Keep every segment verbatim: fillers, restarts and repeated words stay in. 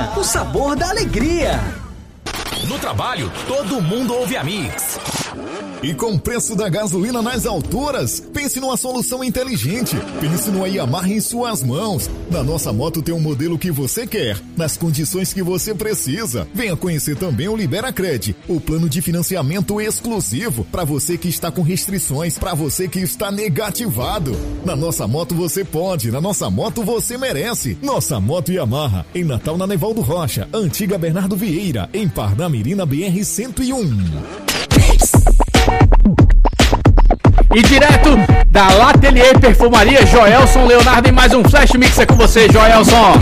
Atalaia, o sabor da alegria. No trabalho, todo mundo ouve a Mix. E com o preço da gasolina nas alturas, pense numa solução inteligente. Pense no Yamaha em suas mãos. Na nossa moto tem um modelo que você quer, nas condições que você precisa. Venha conhecer também o Liberacred, o plano de financiamento exclusivo para você que está com restrições, para você que está negativado. Na nossa moto você pode, na nossa moto você merece. Nossa Moto Yamaha, em Natal na Nevaldo Rocha, Antiga Bernardo Vieira, em Parnamirim na B R cento e um. E direto da L'Atelier Perfumaria, Joelson Leonardo, em mais um Flash Mix é com você, Joelson.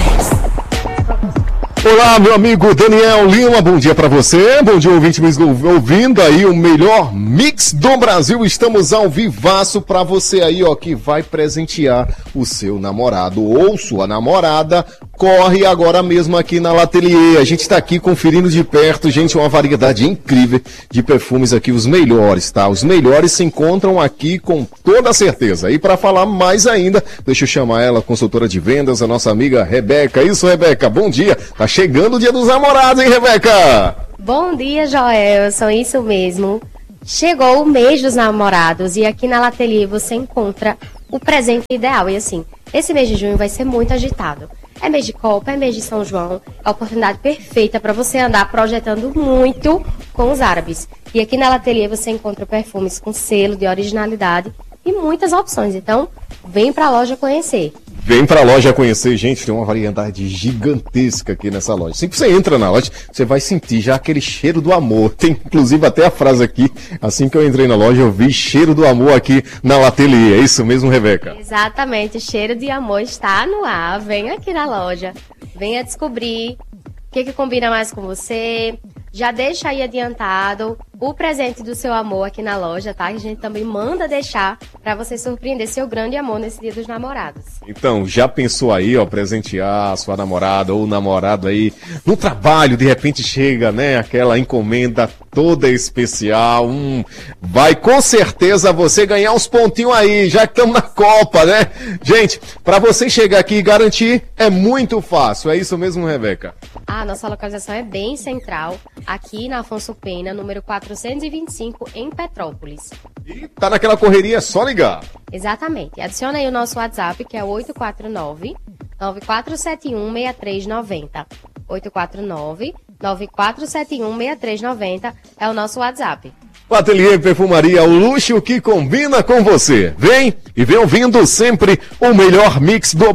Olá, meu amigo Daniel Lima, bom dia pra você, bom dia ouvinte ouvindo aí o melhor mix do Brasil, estamos ao vivaço pra você aí, ó, que vai presentear o seu namorado ou sua namorada. Corre agora mesmo aqui na L'Atelier, a gente tá aqui conferindo de perto, gente, uma variedade incrível de perfumes aqui, os melhores, tá? Os melhores se encontram aqui com toda certeza. E para falar mais ainda, deixa eu chamar ela, consultora de vendas, a nossa amiga Rebeca. Isso, Rebeca, bom dia. Tá chegando o dia dos namorados, hein, Rebeca? Bom dia, Joelson, isso mesmo. Chegou o mês dos namorados e aqui na L'Atelier você encontra o presente ideal. E assim, esse mês de junho vai ser muito agitado. É mês de Copa, é mês de São João, é a oportunidade perfeita para você andar projetando muito com os árabes. E aqui na L'Atelier você encontra perfumes com selo de originalidade e muitas opções. Então, vem para a loja conhecer. Vem pra loja conhecer, gente, tem uma variedade gigantesca aqui nessa loja. Assim que você entra na loja, você vai sentir já aquele cheiro do amor. Tem inclusive até a frase aqui, assim que eu entrei na loja, eu vi cheiro do amor aqui na L'Atelier. É isso mesmo, Rebeca? Exatamente, cheiro de amor está no ar. Vem aqui na loja, venha descobrir o que, que combina mais com você. Já deixa aí adiantado o presente do seu amor aqui na loja, tá? A gente também manda deixar pra você surpreender seu grande amor nesse Dia dos Namorados. Então, já pensou aí, ó, presentear a sua namorada ou namorado aí no trabalho, de repente chega, né, aquela encomenda toda especial, hum, vai com certeza você ganhar uns pontinhos aí, já que estamos na Copa, né? Gente, pra você chegar aqui e garantir, é muito fácil, é isso mesmo, Rebeca? A nossa localização é bem central, aqui na Afonso Pena, número quatrocentos e vinte e cinco, em Petrópolis. E tá naquela correria, é só ligar. Exatamente. Adiciona aí o nosso WhatsApp, que é oito quatro nove, nove quatro sete um, seis três nove zero. oito quatro nove, nove quatro sete um, seis três nove zero é o nosso WhatsApp. L'Atelier Perfumaria, o luxo que combina com você. Vem e vem ouvindo sempre o melhor mix do